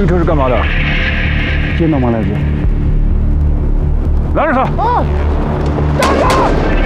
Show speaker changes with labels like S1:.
S1: 个车是干嘛的？
S2: 接到吗，来着？
S1: 拦着他！
S3: 啊！站住！